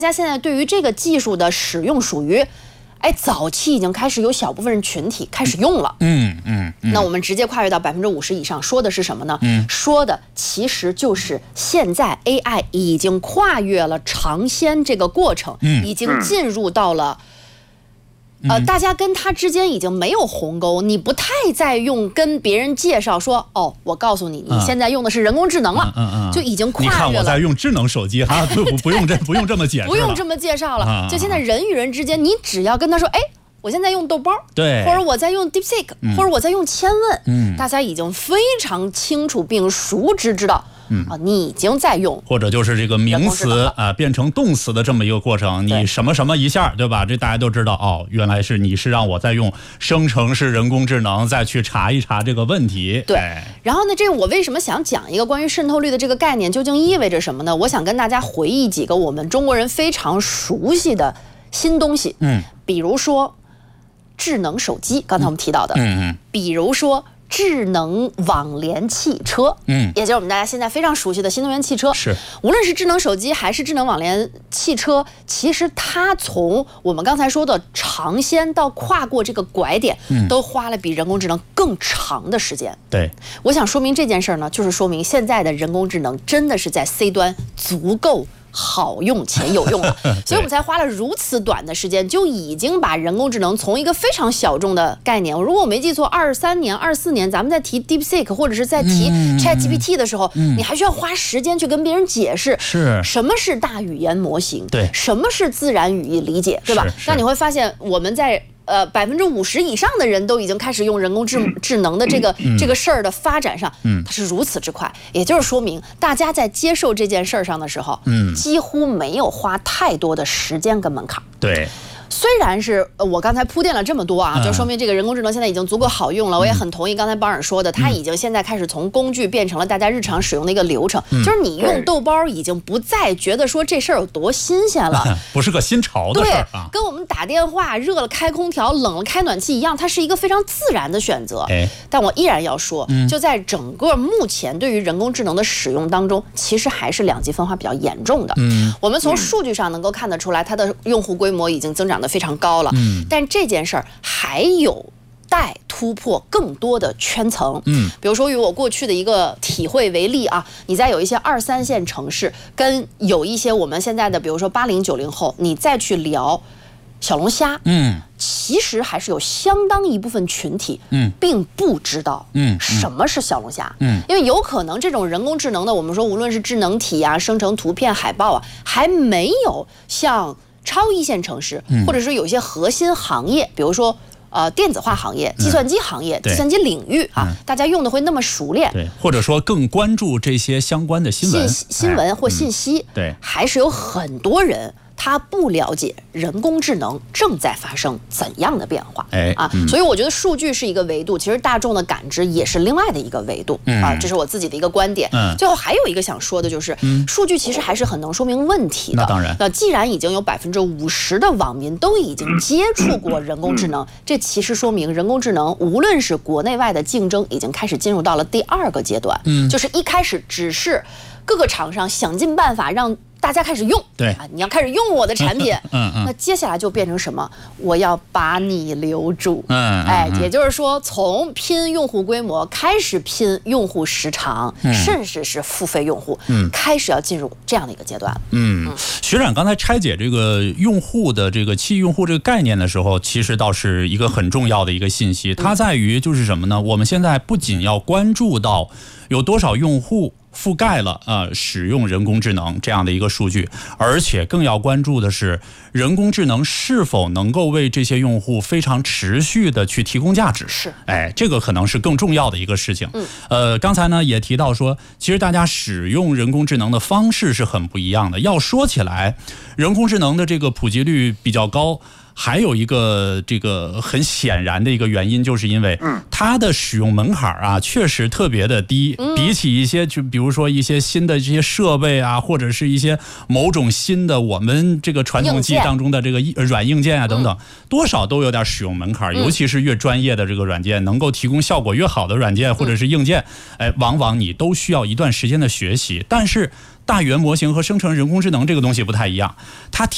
大家现在对于这个技术的使用属于，早期已经开始有小部分人群体开始用了。那我们直接跨越到50%以上，说的是什么呢？说的其实就是现在 AI 已经跨越了尝鲜这个过程，已经进入到了。大家跟他之间已经没有鸿沟，你不太再用跟别人介绍说，哦，我告诉你，你现在用的是人工智能了，就已经跨越了。 你看我在用智能手机哈，不用这么解释了， 不用这么介绍了。就现在人与人之间，你只要跟他说，我现在用豆包， 对， 或者我在用 DeepSeek，或者我在用千问，大家已经非常清楚并熟知知道。你已经在用， 或者就是这个名词变成动词的这么一个过程，你什么什么一下，对吧？这大家都知道哦，原来是你是让我在用生成式人工智能再去查一查这个问题。 对，然后呢，这我为什么想讲一个关于渗透率的这个概念究竟意味着什么呢？我想跟大家回忆几个我们中国人非常熟悉的新东西，比如说智能手机，刚才我们提到的，比如说智能网联汽车，也就是我们大家现在非常熟悉的新能源汽车。 是， 无论是智能手机还是智能网联汽车，其实它从我们刚才说的尝鲜到跨过这个拐点，都花了比人工智能更长的时间。 对， 我想说明这件事呢，就是说明现在的人工智能真的是在 C 端足够好用且有用了，所以我们才花了如此短的时间，就已经把人工智能从一个非常小众的概念，如果我没记错，23年、24年，咱们在提 DeepSeek 或者是在提 ChatGPT 的时候，你还需要花时间去跟别人解释，什么是大语言模型， 对， 什么是自然语义理解，对吧？那你会发现我们在50%以上的人都已经开始用人工智能的这个事儿的发展上，它是如此之快，也就是说明大家在接受这件事儿上的时候，几乎没有花太多的时间跟门槛。 对。 虽然是我刚才铺垫了这么多啊，就说明这个人工智能现在已经足够好用了。我也很同意刚才邦尔说的，它已经现在开始从工具变成了大家日常使用的一个流程。就是你用豆包已经不再觉得说这事儿有多新鲜了， 不是个新潮的事儿啊。 跟我们打电话热了开空调，冷了开暖气一样，它是一个非常自然的选择。但我依然要说，就在整个目前对于人工智能的使用当中，其实还是两极分化比较严重的。我们从数据上能够看得出来，它的用户规模已经增长得非常高了，但这件事儿还有待突破更多的圈层。比如说以我过去的一个体会为例啊，你在有一些2、3线城市，跟有一些我们现在的比如说80、90后，你再去聊小龙虾，其实还是有相当一部分群体，并不知道，什么是小龙虾，因为有可能这种人工智能的，我们说无论是智能体啊、生成图片、海报啊，还没有像超一线城市，或者是有一些核心行业，比如说电子化行业、计算机行业、计算机领域啊，大家用的会那么熟练， 对，或者说更关注这些相关的新闻或信息， 对， 还是有很多人他不了解人工智能正在发生怎样的变化，所以我觉得数据是一个维度，其实大众的感知也是另外的一个维度，这是我自己的一个观点。最后还有一个想说的就是，数据其实还是很能说明问题的。 那当然， 那既然已经有50%的网民都已经接触过人工智能，这其实说明人工智能无论是国内外的竞争已经开始进入到了第2个阶段，就是一开始只是各个厂商想尽办法让大家开始用， 对你要开始用我的产品，那接下来就变成什么？我要把你留住，也就是说，从拼用户规模开始拼用户时长，甚至是付费用户，开始要进入这样的一个阶段。 学长刚才拆解这个用户的这个期用户这个概念的时候，其实倒是一个很重要的一个信息，它在于就是什么呢？我们现在不仅要关注到有多少用户覆盖了使用人工智能这样的一个数据，而且更要关注的是人工智能是否能够为这些用户非常持续的去提供价值。 是， 这个可能是更重要的一个事情。刚才呢也提到说，其实大家使用人工智能的方式是很不一样的。要说起来，人工智能的这个普及率比较高，还有一个这个很显然的一个原因，就是因为它的使用门槛啊确实特别的低，比起一些就比如说一些新的这些设备啊，或者是一些某种新的我们这个传统记忆当中的这个软硬件啊等等，多少都有点使用门槛，尤其是越专业的这个软件，能够提供效果越好的软件或者是硬件，往往你都需要一段时间的学习。但是大语言模型和生成人工智能这个东西不太一样，它